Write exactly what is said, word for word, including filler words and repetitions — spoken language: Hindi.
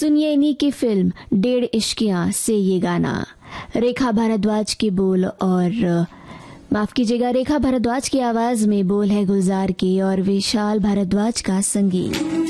सुनिए इन्हीं की फिल्म डेढ़ इश्कियां से ये गाना। रेखा भारद्वाज के बोल और माफ कीजिएगा रेखा भारद्वाज की आवाज में बोल है गुलजार की और विशाल भारद्वाज का संगीत।